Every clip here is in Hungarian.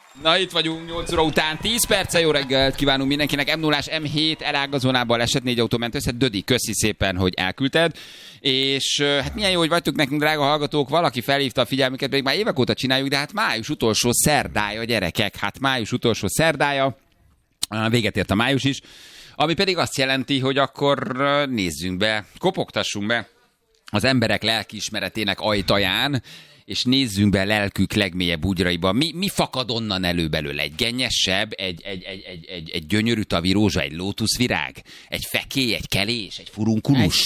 Na, itt vagyunk 8 óra után, 10 perce, jó reggelt kívánunk mindenkinek. M0-ás M7 elágazónában esett, 4 autó ment össze. Dödi, köszi szépen, hogy elküldted. És hát milyen jó, hogy vagytok nekünk, drága hallgatók, valaki felhívta a figyelmüket, pedig már évek óta csináljuk, de hát május utolsó szerdája, gyerekek, hát május utolsó szerdája, véget ért a május is, ami pedig azt jelenti, hogy akkor nézzünk be, kopogtassunk be az emberek lelkiismeretének ajtaján, és nézzünk be lelkük legmélyebb bugyraiba. Mi fakad onnan elő belőle? Egy gennyes seb, egy gyönyörű tavi rózsa, egy lótuszvirág, egy fekély, egy kelés, egy furunkulus?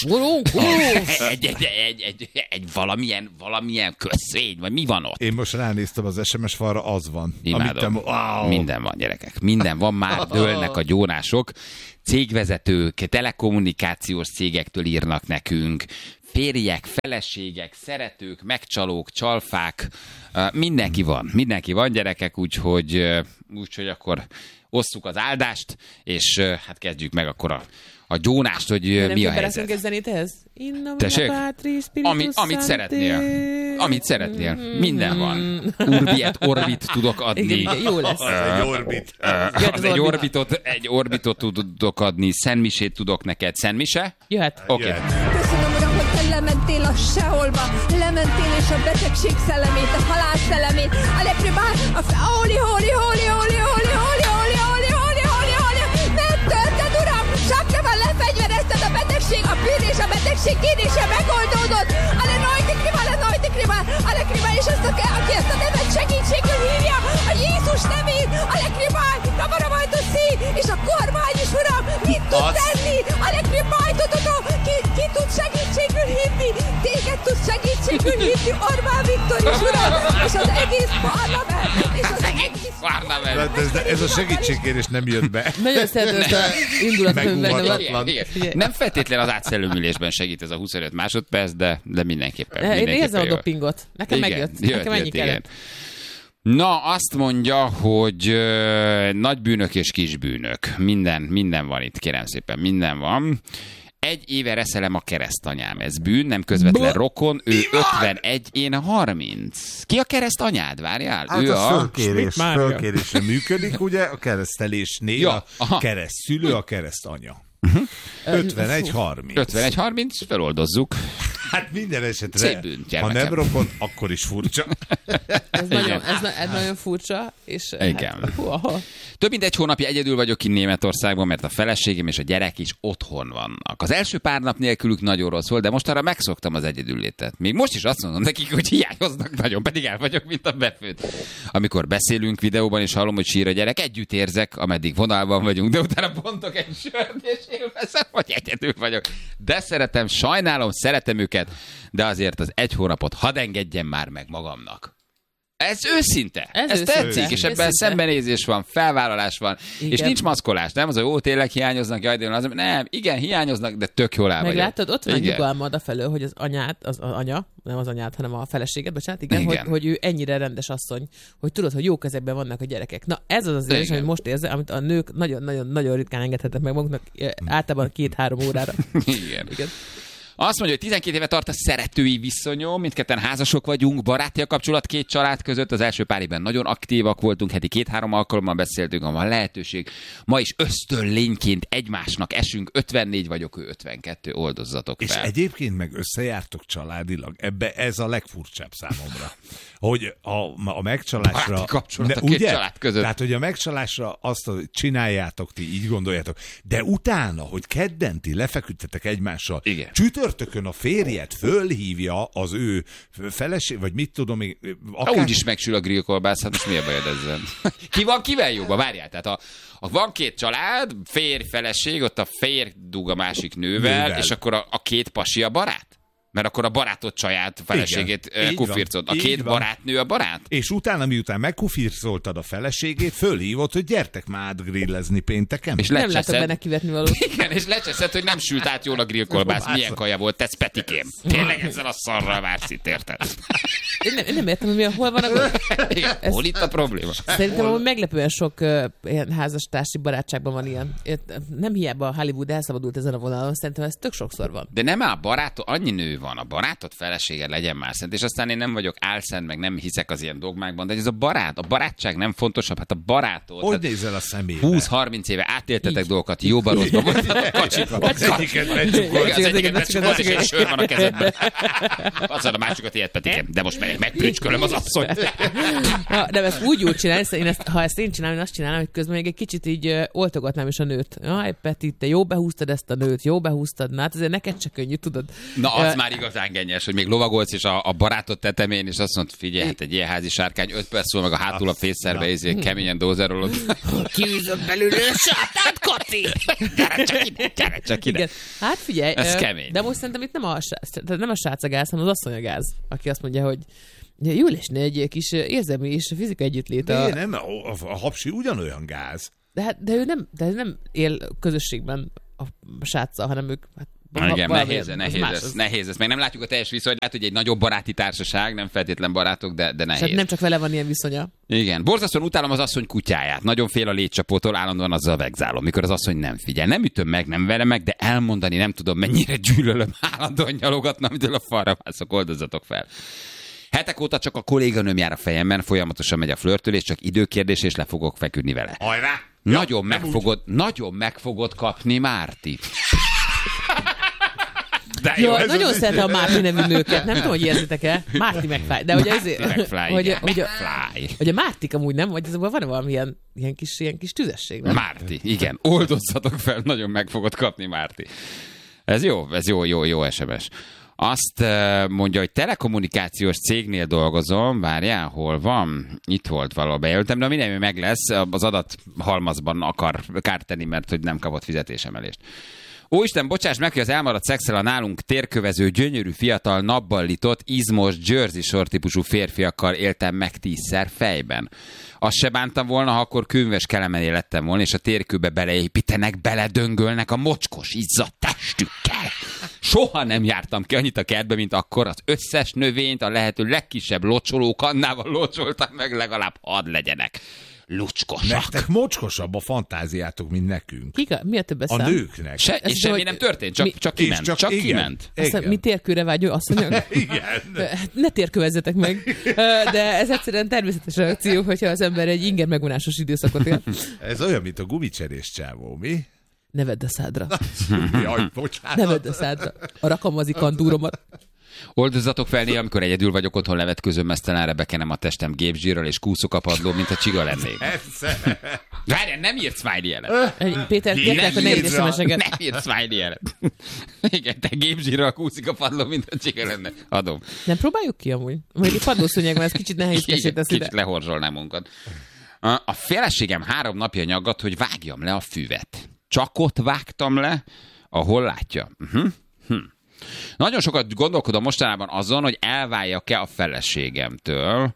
Egy valamilyen köszvény, vagy mi van ott? Én most ránéztem az SMS falra, az van. Imádom. Minden van, gyerekek. Minden van, már dőlnek a gyónások. Cégvezetők, telekommunikációs cégektől írnak nekünk, férjek, feleségek, szeretők, megcsalók, csalfák, mindenki van, gyerekek, úgyhogy akkor osszuk az áldást, és hát kezdjük meg akkor a gyónást, hogy mi a helyzet. Nem zenét ehhez? Tessék? Amit szeretnél. Minden van. Urbi et Orbit tudok adni. Igen, jó lesz. Egy orbitot tudok adni, szentmisét tudok neked. Szentmise? Jöhet. Oké. Köszönöm, Uram, hogy te lementél a seholba, lementél és a betegség szellemét, a halál szellemét, a lepribál, hóli, megtörted, Uram, sakkával lefegyverezted a betegség, a bűn és a betegség kérdése megoldódott, ale kribál, és azt aki ezt a nevet segítségül hívja, a Jézus nevét, ale kribál, kamarabajtó szív, és a kormány is, Uram, mit tud tenni, ale kribál, ki tud segítségül hívni, téged tud segítségül hívni, Orbán Viktor is, Uram, és az egész parlament, és az egész parlament. Ez a segítségkérés nem jött be. Nagyon szeretem ezt a Megúvatlan. Nem feltétlen az átszelőmülésben segít ez a 25 másodperc, de mindenképpen. Én érzem a dopingot. Nekem megjött. Nekem ennyi kellett. Na, azt mondja, hogy nagy bűnök és kis bűnök. Minden van itt, kérem szépen, minden van. 1 éve reszelem a keresztanyám. Ez bűn, nem közvetlen rokon. Ő 51, én 30. Ki a keresztanyád? Várjál? Hát ő a fölkérésre működik, ugye? A keresztelésnél a keresztszülő, a keresztanya. 51-30. 51-30, feloldozzuk. Hát minden esetre, szép bűn, ha nem rokon, akkor is furcsa. Ez nagyon furcsa. És igen. Hát, több mint 1 hónapja egyedül vagyok ki Németországban, mert a feleségem és a gyerek is otthon vannak. Az első pár nap nélkülük nagyon rossz volt, de most arra megszoktam az egyedüllétet. Még most is azt mondom nekik, hogy hiányoznak nagyon, pedig el vagyok, mint a befőtt. Amikor beszélünk videóban, és hallom, hogy sír a gyerek, együtt érzek, ameddig vonalban vagyunk, de utána bontok egy sört, és élvezem, hogy egyedül vagyok. De szeretem, sajnálom, szeretem őket, de azért az 1 hónapot hadd engedjem már meg magamnak. Ez őszinte. Ez tetszik, és ebben szembenézés van, felvállalás van, igen. És nincs maszkolás, nem? Az, hogy tényleg hiányoznak, jaj, de az, nem, igen, hiányoznak, de tök jól el vagyok. Meglátod, ott van nyugalmad afelől, hogy az anyád, az anya, nem az anyád, hanem a feleséged, bocsánat, igen. Hogy ő ennyire rendes asszony, hogy tudod, hogy jó kezekben vannak a gyerekek. Na ez az érzés, amit most érzel, amit a nők nagyon ritkán engedhetnek meg maguknak, általában 2-3 órára. Igen. Azt mondja, hogy 12 éve tart a szeretői viszonyom, mindketten házasok vagyunk, baráti a kapcsolat 2 család között, az első pár évben nagyon aktívak voltunk, heti 2-3 alkalommal beszéltünk, ha van lehetőség. Ma is ösztönlényként egymásnak esünk, 54 vagyok, ő 52, oldozzatok fel. És egyébként meg összejártok családilag, ebbe ez a legfurcsább számomra. Hogy a megcsalásra... Baráti kapcsolat a 2 család között. Tehát, hogy a megcsalásra azt csináljátok, ti így gondoljátok, de utána, hogy kedden ti lefeküdtetek egymással, csütörtökön a férjed fölhívja az ő feleség, vagy mit tudom én... Úgyis megsül a grillkolbász, hát most mi a bajod ezzel? Ki van kivel jóban? Várjál, tehát van 2 család, férj, feleség, ott a férj dug a másik nővel. És akkor a 2 pasi a barát? Mert akkor a barátod saját feleségét kufircolt. A 2 barátnő a barát? És utána, miután megkufircoltad a feleségét, fölhívott, hogy gyertek már át grillezni pénteken. És nem látok benne kivetni valót. Igen, és lecseszed, hogy nem sült át jól a grillkolbász. Milyen kaja volt, tetsz Petikém. Tényleg ezzel a szarral vársz itt, érted? Én nem értem, hogy hol van hol itt a probléma? Szerintem meglepően sok ilyen házastársi barátságban van ilyen. Nem hiába Hollywood elszabadult ezen a vonalon, szerintem ez tök sokszor van. De nem áll barát, annyi nő van. van? A barátod feleséged legyen már szent, és aztán én nem vagyok álszent, meg nem hiszek az ilyen dogmákban, de ez a barátság nem fontosabb, hát a barátod. Hogy nézel a szemébe? 20-30 éve átéltetek dolgokat, jóba rosszba voltatok kacsikra. Az egyiket becsukod, és egy sör van a kezedben. Azon a másikat ilyet petikem, de most megprücskölöm az asszony. De ezt úgy jól csinálni, ha ezt én csinálom, én azt csinálom, hogy közben még egy kicsit így oltogatnám is a nőt. Jaj, Peti, te jó behúztad ezt a nőt, jó behúztad, na hát ezért neked se könnyű, tudod. Na, az már igazán gennyes, hogy még lovagolsz, és a barátod tetemén, és azt mondod, figyelj, hát egy ilyen házi sárkány 5 perc szól, meg a hátul a fészerbe, és keményen dózerolod. Kiűzök belőle a sátát, Kati! Gyere csak ide. Hát figyelj, ez kemény. De most szerintem itt nem a srác a gáz, hanem az asszony a gáz, aki azt mondja, hogy jó lesne egy kis érzelmi és fizikai együttlét. De nem, a hapsi ugyanolyan gáz. De ő nem él közösségben a sráccal, hanem ők... Hát, igen, nehéz ez. Meg nem látjuk a teljes viszonyt, lehet, hogy egy nagyobb baráti társaság, nem feltétlen barátok, de nehéz. Tehát nem csak vele van ilyen viszonya. Igen. Borzasztóan utálom az asszony kutyáját. Nagyon fél a létcsapótól, állandóan azzal vegzálom, mikor az asszony nem figyel. Nem ütöm meg, nem verem meg, de elmondani nem tudom, mennyire gyűlölöm, állandóan nyalogatna, amitől a falra mászok, oldozzatok fel. Hetek óta csak a kolléganőm jár a fejemben, folyamatosan megy a flörtölés, csak időkérdés, és le fogok feküdni vele. Hajrá! Nagyon meg fogod kapni, Márti. Jó, nagyon szeretem a Márti nevű nőket, nem tudom, hogy érzitek-e. Márti McFly. De hogy azért, hogy a Mártik amúgy nem, vagy azokban van valami ilyen kis tüzesség, nem? Márti, igen. Oldozzatok fel, nagyon meg fogod kapni, Márti. Ez jó SMS. Azt mondja, hogy telekommunikációs cégnél dolgozom, várjál, hol van? Itt volt valahol, bejelöltem, de minden meg lesz, az adathalmazban akar kárt tenni, mert hogy nem kapott fizetésemelést. Óisten, bocsáss meg, hogy az elmaradt szexel a nálunk térkövező, gyönyörű, fiatal, nappallított, izmos, Jersey Shore típusú férfiakkal éltem meg 10-szer fejben. Azt se bántam volna, ha akkor könyves kelemené lettem volna, és a térkőbe beleépítenek, beledöngölnek a mocskos, izzadt testükkel. Soha nem jártam ki annyit a kertbe, mint akkor. Az összes növényt a lehető legkisebb locsoló kannával locsoltak meg, legalább hadd legyenek lucskosak. Nektek mocskosabb a fantáziátok, mint nekünk. Mi a több a nőknek. És semmi nem történt, csak kiment. Csak kiment. Aztán mi térkőre vágyó asszonyok? Igen. Ne térkövezzetek meg. De ez egyszerűen természetes reakció, hogyha az ember egy inger megvonásos időszakot él. Ez olyan, mint a gumicserés csávó, mi? Ne vedd a szádra. Jaj, bocsánat. Ne vedd a szádra. A rakamazi kandúromat. Oldozzatok fel néha, amikor egyedül vagyok otthon, levetközöm, mesztelenre bekenem a testem gépzsírral, és kúszok a padló, mint a csiga lennék. Várjál, nem írt smiley jelet. Péter, kérlek, hogy ne írj SMS-eket. Nem írt smiley jelet. Igen, te gépzsírral kúszik a padló, mint a csiga lenne. Adom. Nem próbáljuk ki amúgy? Mondjuk egy padlószúnyeg van, ez kicsit nehézkesé tesz ide. Kicsit lehorzsolnám munkat. A feleségem 3 napja nyaggat, hogy vágjam le a füvet. Csak ott vágtam le, ahol látja. Nagyon sokat gondolkodom mostanában azon, hogy elváljak-e a feleségemtől.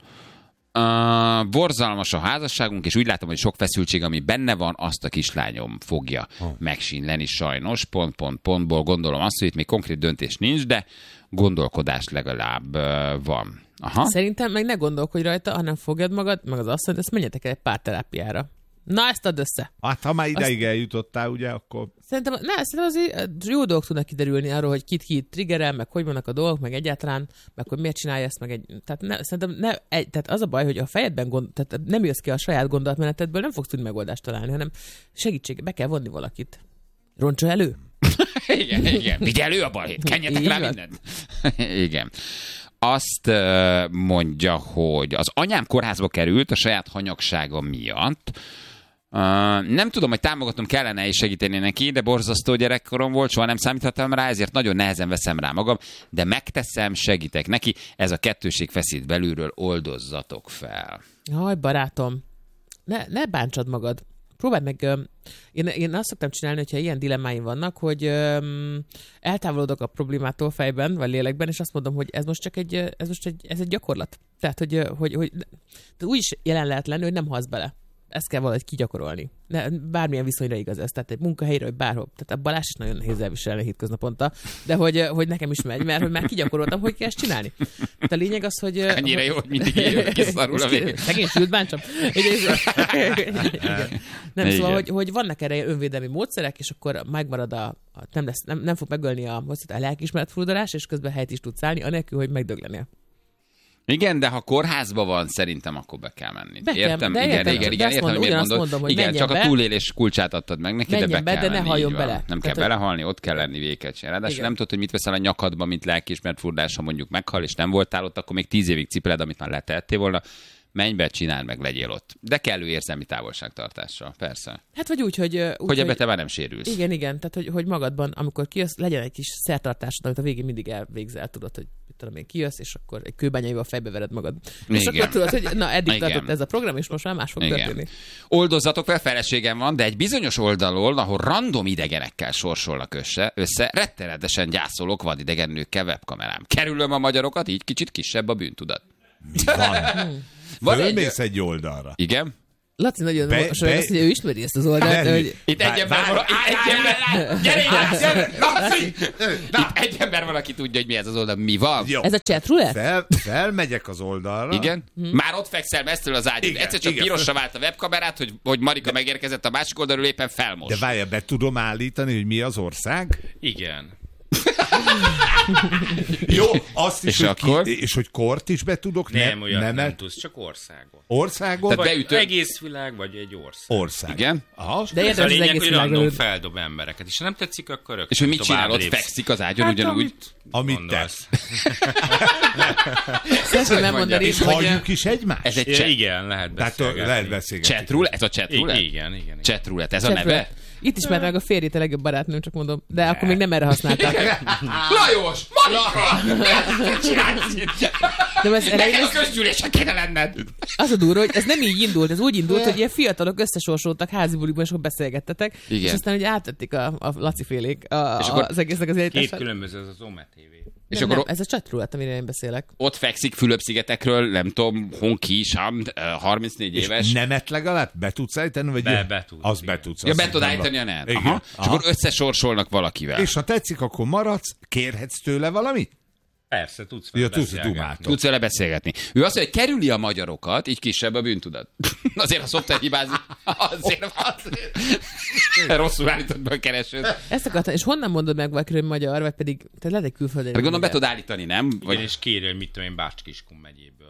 Borzalmas a házasságunk, és úgy látom, hogy sok feszültség, ami benne van, azt a kislányom fogja megsínleni sajnos. Pontból gondolom azt, hogy itt még konkrét döntés nincs, de gondolkodás legalább van. Aha. Szerintem meg ne gondolkodj rajta, hanem fogjad magad, meg az asszonyt, ezt menjetek el egy párterápiára. Na, ezt add össze. Hát, ha már ideig eljutottál, ugye, akkor... Szerintem azért jó dolgok tudnak kiderülni arról, hogy kit triggerel, meg hogy vannak a dolgok, meg egyáltalán, meg hogy miért csinálja ezt, meg tehát az a baj, hogy a fejedben tehát nem jössz ki a saját gondolatmenetedből, nem fogsz tudni megoldást találni, hanem be kell vonni valakit. Roncsa elő? Igen. Vigye elő a balhét, kenjetek rá mindent. Igen. Azt mondja, hogy az anyám kórházba került a saját hanyagsága miatt. Nem tudom, hogy támogatom kellene és segíteni neki, de borzasztó gyerekkorom volt, soha nem számíthattam rá, ezért nagyon nehezen veszem rá magam, de megteszem, segítek neki, ez a kettőség feszít belülről, oldozzatok fel. Jaj, barátom, ne bántsad magad. Próbáld meg, én azt szoktam csinálni, hogyha ilyen dilemmáim vannak, hogy eltávolodok a problémától fejben, vagy lélekben, és azt mondom, hogy ez egy gyakorlat. Tehát, hogy úgy is jelen lehet lenni, hogy nem halsz bele. ezt kell valahogy kigyakorolni. Bármilyen viszonyra igaz ez, tehát egy munkahelyre, vagy bárhol. Tehát a Balázs is nagyon nehéz elviselni hétköznaponta, de hogy nekem is megy, mert hogy már kigyakoroltam, hogy kell ezt csinálni. Tehát a lényeg az, hogy... Annyira jó, hogy mindig így kiszarul a végén. Szegény sült báncsam. Nem, szóval, hogy vannak erre önvédelmi módszerek, és akkor megmarad nem fog megölni a lelkiismeret furdalás, és közben helyet is tudsz állni, anélkül, hogy megdöglenél. Igen, de ha kórházba van, szerintem akkor be kell menni. Értem, értem, hogy miért mondod. Igen, csak a túlélés kulcsát adtad meg neki, de be kell de ne halljon bele. Nem kell belehalni, ott kell lenni vékecsen. Ráadásul nem tudod, hogy mit veszel a nyakadba, mint lelkiismeret furdalás, ha mondjuk meghal, és nem voltál ott, akkor még 10 évig cipeled, amit már letehettél volna. Menj be, csináld meg, legyél ott. De kellő érzelmi távolságtartásra, persze. Hát vagy úgy, hogy ebbe te már nem sérülsz. Igen, tehát hogy magadban, amikor kijössz, legyen egy kis szertartásod, amit a végén mindig elvégzel, tudod, hogy tudom én, kijössz, és akkor egy kőbányaival fejbe vered magad. És akkor tudod, hogy na, eddig tartott ez a program, és most már más fog történni. Oldozzatok fel, feleségem van, de egy bizonyos oldalon, ahol random idegenekkel sorsolnak össze, rettenetesen gyászolok vadidegen nőkkel webkamerám. Kerülöm a magyarokat, így kicsit kisebb a bűntudat. Mi van? Fölmész egy oldalra. Igen? Laci nagyon mosolyog azt, hogy ő ismeri ezt az oldalt. Hogy... Itt egy ember van, aki tudja, hogy mi ez az oldal. Mi van? Jó. Ez a chat roulette? Felmegyek az oldalra. Igen? Már ott fekszel messziről az ágyat. Egyszer csak pirosra vált a webkamerát, hogy Marika megérkezett a másik oldalról, éppen felmos. De várjál, be tudom állítani, hogy mi az ország? Igen. Jó, azt is, és akkor? És hogy kort is be tudok? Nem tudsz, csak országot. Országot? Vagy egész világ, vagy egy ország. Igen? Aha. De ez a lényeg, hogy random feldob embereket. És ha nem tetszik, akkor rögtön. És hogy mit csinál, ott fekszik az ágyon ugyanúgy? Amit tesz. Szerintem nem mondani, és halljuk is egymást? Ez egy igen, lehet beszélgetni. Lehet beszélgetni. Chatroulette? Ez a chatroulette? Igen. Chatroulette, ez a neve? Itt ismert meg a férjét, a legjobb barátnőm, csak mondom. De akkor még nem erre használták. Lajos! Marika! De ez nekem a közgyűlésen kéne lenned! Az a durva, hogy ez nem így indult, ez úgy indult, hogy ilyen fiatalok összesorsoltak házi bulikban, és akkor beszélgettetek. Igen. És aztán, hogy átvették a Laci félék az egésznek az élítását. Két különböző, az az OME TV. És akkor ez a chatroulette, amire én beszélek. Ott fekszik Fülöp-szigetekről, nem tudom, Honki, Sam, 34 éves. És nemet legalább be tudsz állítani? Vagy be tudsz. Az be tudsz. Ja, be tud állítani a nem. Aha. És akkor összesorsolnak valakivel. És ha tetszik, akkor maradsz, kérhetsz tőle valamit? Persze, tudsz vele beszélgetni. Tudsz vele beszélgetni. Ő azt mondja, hogy kerüli a magyarokat, így kisebb a bűntudat. Azért, ha szoktál hibázni, azért. Rosszul állított be a keresőt. Ezt akartam, és honnan mondod meg valakiről, hogy magyar, vagy pedig te lehet egy külföldön? Gondolom, be tud állítani, nem? Vagy... És kéri, hogy mit tudom én, Bács-Kiskun megyéből.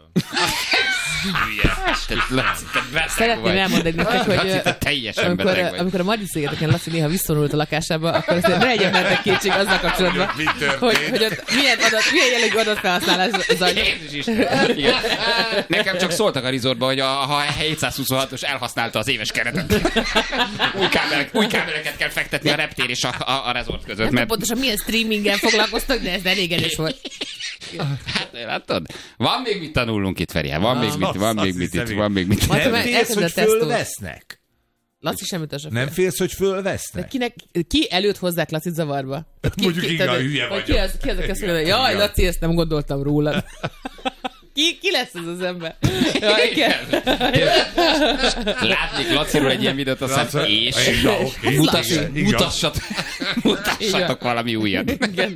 Szeretném elmondani nektek, hogy amikor a Margit-szigeteken Laci néha visszonult a lakásába, akkor azért ne legyen bennetek kétség azzal kapcsolatban, hogy ott milyen jellegű adatfelhasználás zajlik. Nekem csak szóltak a resortba, hogy ha 726-os elhasználta az éves keretet. Új kábeleket kell fektetni a reptér és a resort között. Nem pontosan milyen streamingen foglalkoztak, de ez elég erős volt. Hát, látod? Van még mit tanulnunk itt, Feri. Van még mit. Nem félsz, hogy fölvesznek? Laci sem ütös. Nem félsz, hogy fölvesznek? Ki előtt hozzák Lacit zavarba? Mondjuk igen, hülye vagyok. Ki az, aki azt mondja, jaj, Laci, ezt nem gondoltam rólad. Ki lesz ez az ember? Látnék Laciról egy ilyen videót, aztán és mutassatok valami újat.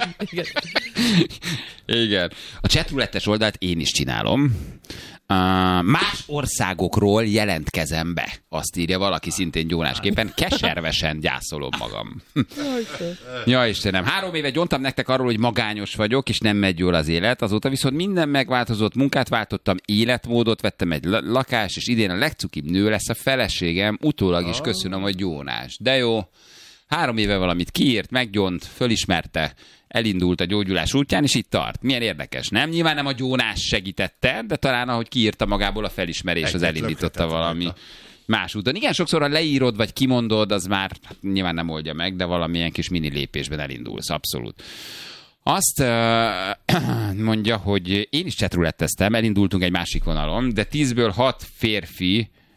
Igen. A chatroulette-es oldalt én is csinálom. Más országokról jelentkezem be. Azt írja valaki szintén gyónásképpen. Keservesen gyászolom magam. Ja, Istenem. 3 éve gyontam nektek arról, hogy magányos vagyok, és nem megy jól az élet. Azóta viszont minden megváltozott, munkát váltottam, életmódot vettem, egy lakást, és idén a legcukibb nő lesz a feleségem. Utólag is köszönöm a gyónás. De jó. 3 éve valamit kiírt, meggyónt, fölismerte, elindult a gyógyulás útján, és itt tart. Milyen érdekes, nem? Nyilván nem a gyónás segítette, de talán ahogy kiírta magából a felismerés, az elindította valami más úton. Igen, sokszor ha leírod, vagy kimondod, az már nyilván nem oldja meg, de valamilyen kis mini lépésben elindulsz, abszolút. Azt mondja, hogy én is chatrouletteztem, elindultunk egy másik vonalon, de 10-ből 6 férfi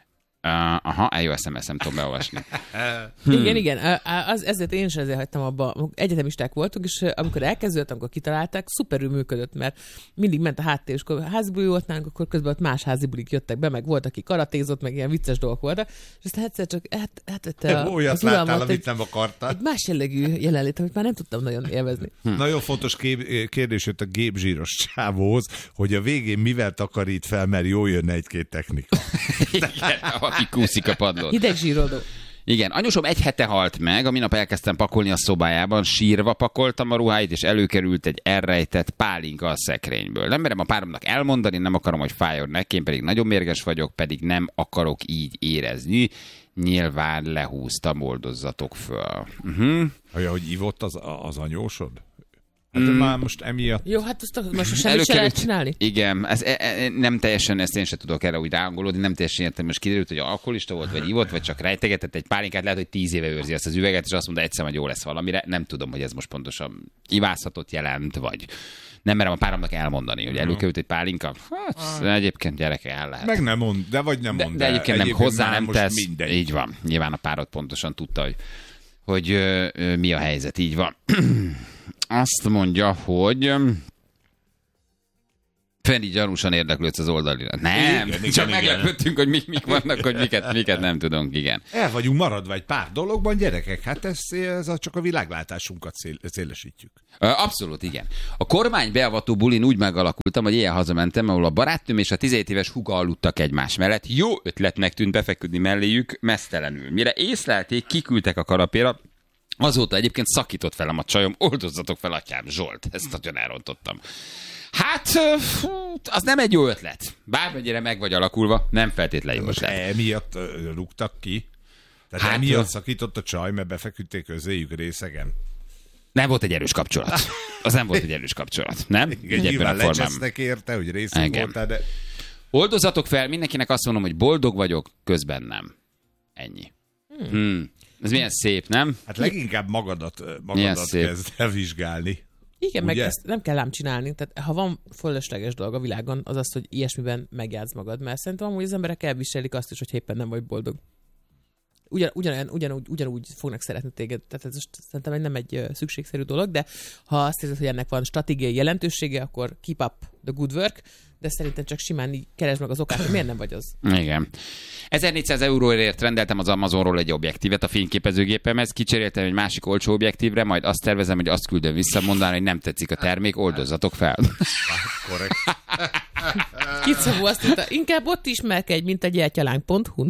Aha, jó SMS, nem tudom beolvasni. Igen. Ezért én is ezért hagytam abba. Egyetemisták voltunk, és amikor elkezdődött, amikor kitalálták, szuperül működött, mert mindig ment a háttér, és akkor házibuli volt nálunk, akkor közben ott más házibulik jöttek be, meg volt, aki karatézott, meg ilyen vicces dolgok voltak, és aztán egyszer csak olyat láttál, amit nem akartál. Egy más jellegű jelenlét, amit már nem tudtam nagyon élvezni. Nagyon fontos kérdés jött a gépzsíros csávóhoz, hogy a végén mivel takarít fel, mert jól jönne egy-két technika. Igen, aki kúszik a padlón. Hidegzsíroldó. Igen, anyósom egy hete halt meg, a minap elkezdtem pakolni a szobájában, sírva pakoltam a ruháit, és előkerült egy elrejtett pálinka a szekrényből. Nem merem a páromnak elmondani, nem akarom, hogy fájjon neki, én pedig nagyon mérges vagyok, pedig nem akarok így érezni. Nyilván lehúztam, oldozzatok föl. Hogy ivott az anyósod? Hát már most emiatt... Jó, hát azt most semmit se lehet csinálni. Igen, nem teljesen, ezt én sem tudok erre úgy ráangolódni, nem teljesen értem, most kiderült, hogy alkoholista volt, vagy ivott, vagy csak rejtegetett egy pálinkát, lehet, hogy 10 éve őrzi azt az üveget, és azt mondta, egyszer majd jó lesz valamire. Nem tudom, hogy ez most pontosan ivászatot jelent, vagy nem merem a páromnak elmondani, hogy előkerült egy pálinka. Hát, egyébként gyereke el lehet. Meg nem mond, de vagy nem mond. De egyébként nem, hozzá nem tesz. Mindegy. Így van. Nyilván a párod pontosan tudta, hogy mi a helyzet. Így van. Azt mondja, hogy Feri gyanúsan érdeklődsz az oldalira. Nem, igen, csak meglepődtünk, hogy mik vannak, hogy miket nem tudunk, igen. El vagyunk maradva egy pár dologban, gyerekek, hát ez csak a világlátásunkat szélesítjük. Abszolút, igen. A kormány beavató bulin úgy megalakultam, hogy éjjel hazamentem, ahol a barátnőm és a 17 éves húga aludtak egymás mellett. Jó ötletnek tűnt befeküdni melléjük mesztelenül. Mire észlelték, kiküldtek a kanapéra. Azóta egyébként szakított velem a csajom, oldozzatok fel, atyám, Zsolt. Ezt nagyon elrontottam. Hát, az nem egy jó ötlet. Bármennyire meg vagy alakulva, nem feltétlenül jó ötlet. Emiatt rúgtak ki? Tehát emiatt szakított a csaj, mert befeküdték közéjük részegen? Nem volt egy erős kapcsolat. Az nem volt egy erős kapcsolat, nem? Nyilván lecsesztek érte, hogy részén voltál, de... Oldozzatok fel, mindenkinek azt mondom, hogy boldog vagyok, közben nem. Ennyi. Ez milyen szép, nem? Hát leginkább magadat kezd el vizsgálni. Igen, ugye? Meg ezt nem kell ám csinálni. Tehát ha van fölösleges dolog a világon, az az, hogy ilyesmiben megjátsz magad. Mert szerintem amúgy az emberek elviselik azt is, hogy éppen nem vagy boldog. Ugyanúgy fognak szeretni téged. Tehát ez szerintem nem egy szükségszerű dolog, de ha azt érzed, hogy ennek van stratégiai jelentősége, akkor keep up the good work, de szerintem csak simán így keresd meg az okát, hogy miért nem vagy az. Igen. 1400 euróért rendeltem az Amazonról egy objektívet a fényképezőgépemhez, kicseréltem egy másik olcsó objektívre, majd azt tervezem, hogy azt küldöm vissza, mondaná, hogy nem tetszik a termék, oldozzatok fel. Korrekt. Kicsobó azt mondta, inkább ott ismerkedj, mint a gyertyaláng.hu-n.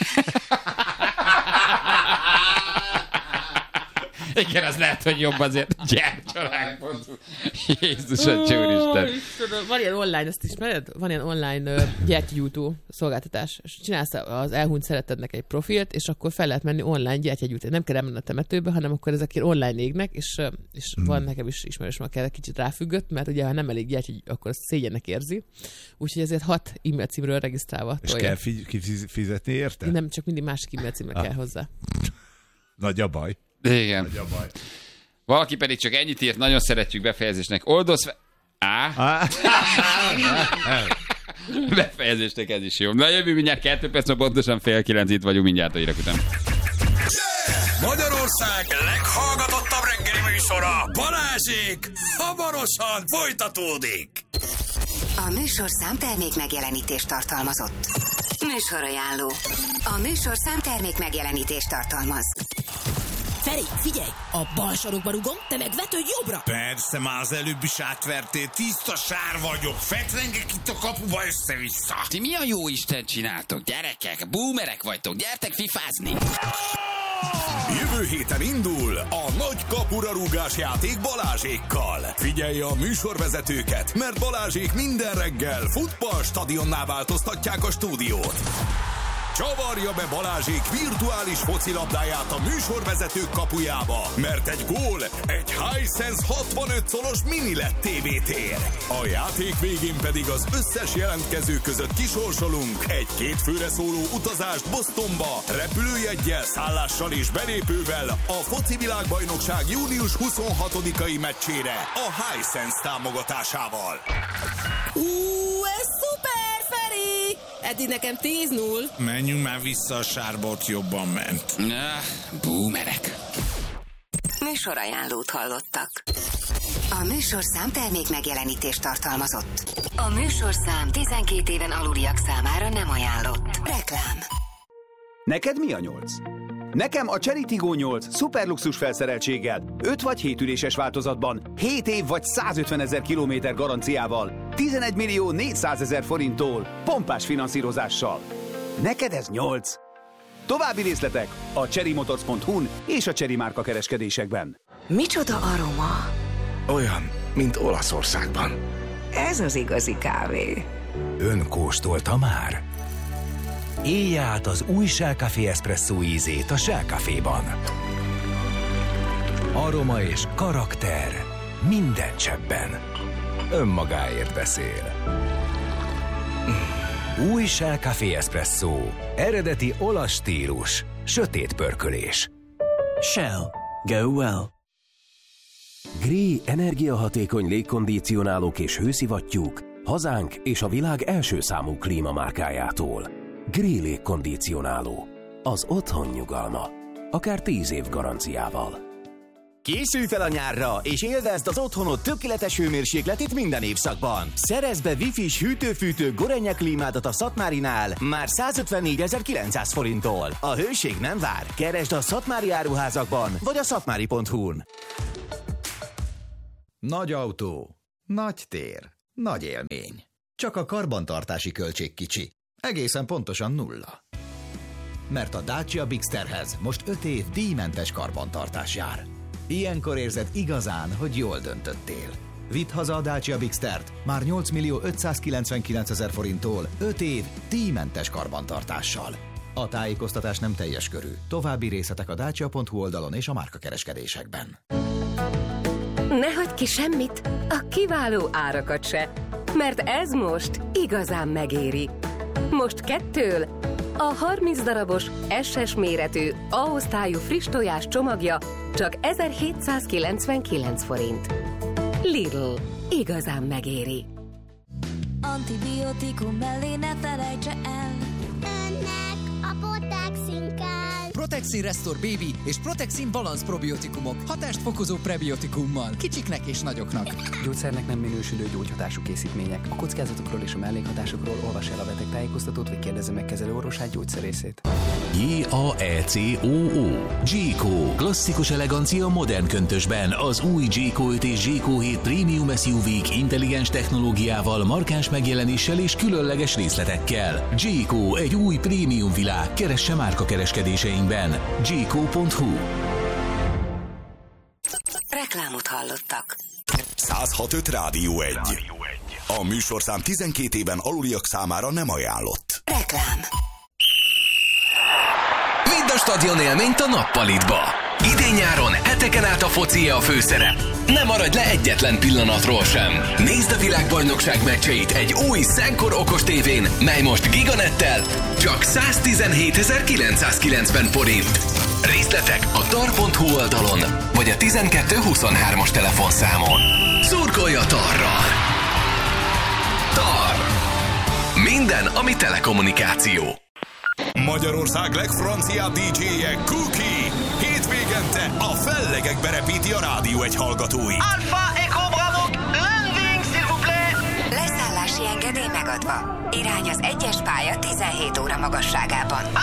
Igen, az lehet, hogy jobb azért. Gyertyaláng.hu. Jézus, Úristen. Van ilyen online, ezt ismered? Van ilyen online gyertyagyújtó szolgáltatás. És csinálsz az elhunyt szeretednek egy profilt, és akkor fel lehet menni online gyertyagyújtó. Nem kell elmenni a temetőbe, hanem akkor ezek ilyen online égnek, és van nekem is ismerős, ma kell kicsit ráfüggött, mert ugye ha nem elég gyertyagyújtó, akkor azt szégyennek érzi. Úgyhogy ezért 6 e-mail címről regisztrálva. És kell fizetni érte? Nem, csak mindig másik e-mail címre kell hozzá. Nagy a baj. Igen. Valaki pedig csak ennyit írt, nagyon szeretjük befejezésnek. Oldozz befejezésnek ez is jó. Na jövő mindjárt 2 perc, pontosan 8:30 itt vagyunk mindjárt a hírek után. Magyarország leghallgatottabb reggeli műsora, Balázsék, hamarosan folytatódik. A műsorszám termék megjelenítést tartalmazott. Műsorajánló. A műsorszám termék megjelenítést tartalmaz. Feri, figyelj! A bal sarokba rugom, te meg vetődj jobbra! Persze, már az előbb is átvertél, tiszta sár vagyok, fetrengek itt a kapuba össze-vissza. Ti mi a jó Isten csináltok, gyerekek? Boomerek vagytok, gyertek fifázni! Jövő héten indul a nagy kapura rúgás játék Balázsékkal. Figyelj a műsorvezetőket, mert Balázsék minden reggel futballstadionná változtatják a stúdiót. Csavarja be Balázsék virtuális focilabdáját a műsorvezetők kapujába, mert egy gól egy Hisense 65 szolos mini LED TV-tér. A játék végén pedig az összes jelentkező között kisorsolunk egy 2 főre szóló utazást Bostonba, repülőjeggyel, szállással és belépővel a foci világbajnokság június 26-ai meccsére a Hisense támogatásával. Ez szuper, Feri! Eddig nekem 10-0. Menjünk már vissza, a sárba, ott jobban ment. Boomerek. Műsorajánlót hallottak. A műsorszám termék megjelenítést tartalmazott. A műsorszám 12 éven aluliak számára nem ajánlott. Reklám. Neked mi a 8? Nekem a Chery Tiggo 8 szuperluxus felszereltséggel, 5 vagy 7 üléses változatban, 7 év vagy 150 000 kilométer garanciával, 11 millió 400 000 forinttól, pompás finanszírozással. Neked ez 8? További részletek a cherrymotors.hu-n és a Chery márka kereskedésekben. Micsoda aroma? Olyan, mint Olaszországban. Ez az igazi kávé. Ön kóstolta már? Élje át az új Shell Café Espresso ízét a Shell Caféban. Aroma és karakter minden cseppben. Önmagáért beszél. Új Shell Café Espresso. Eredeti olasz stílus. Sötét pörkölés. Shell. Go well. Gree energiahatékony légkondicionálók és hőszivattyúk hazánk és a világ első számú klímamárkájától. Gree légkondicionáló. Az otthon nyugalma. Akár 10 év garanciával. Készülj fel a nyárra, és élvezd az otthonod tökéletes hőmérsékletét minden évszakban. Szerezd be Wi-Fi-s hűtő-fűtő Gorenje klímádat a Szatmárinál már 154.900 forinttól. A hőség nem vár. Keresd a szatmári áruházakban, vagy a szatmári.hu-n. Nagy autó, nagy tér, nagy élmény. Csak a karbantartási költség kicsi. Egészen pontosan 0. Mert a Dacia Bigsterhez most 5 év díjmentes karbantartás jár. Ilyenkor érzed igazán, hogy jól döntöttél. Vidd haza a Dacia Bigstert már 8.599.000 forinttól 5 év díjmentes karbantartással. A tájékoztatás nem teljes körű. További részletek a dacia.hu oldalon és a márkakereskedésekben. Ne hagyd ki semmit, a kiváló árakat se, mert ez most igazán megéri. Most 2 a 30 darabos SS méretű A-osztályú friss tojás csomagja csak 1799 forint. Lidl. Igazán megéri. Antibiotikum mellé ne felejtse el. Önnek a Protexin kell. Protexin Restore Baby és Protexin Balance probiotikumok. Hatást fokozó prebiotikummal. Kicsiknek és nagyoknak. Gyógyszernek nem minősülő gyógyhatású készítmények. A kockázatokról és a mellékhatásokról olvas el a betegtájékoztatót, vagy kérdezze meg kezelőorvosát, gyógyszerészét. J-A-E-C-O-O. G-Co. Klasszikus elegancia modern köntösben. Az új G-Co 5 és G-Co 7 Premium SUV-k intelligens technológiával, markáns megjelenéssel és különleges részletekkel. G-Co egy új prémium világ. Keresse márkakereskedéseinkben. G-Co.hu. Reklámot hallottak. 106.5 Rádió 1. A műsorszám 12 éven aluliak számára nem ajánlott. Reklám. Vidd a stadion élményt a nappalitba. Idén-nyáron heteken át a foci a főszerep. Ne maradj le egyetlen pillanatról sem. Nézd a világbajnokság meccseit egy új Szenkor okos tévén, mely most Giganettel csak 117.990 forint. Részletek a tar.hu oldalon, vagy a 1223-as telefonszámon. Szurkolj a Tarral! Tar. Minden, ami telekommunikáció. Magyarország legfranciább DJ-je Cookie. Hétvégente a fellegekbe repíti a Rádió 1 hallgatói. Alpha Echo Bravo, landing, s'il vous plaît! Leszállási engedély megadva. Irány az 1-es pálya 17 óra magasságában.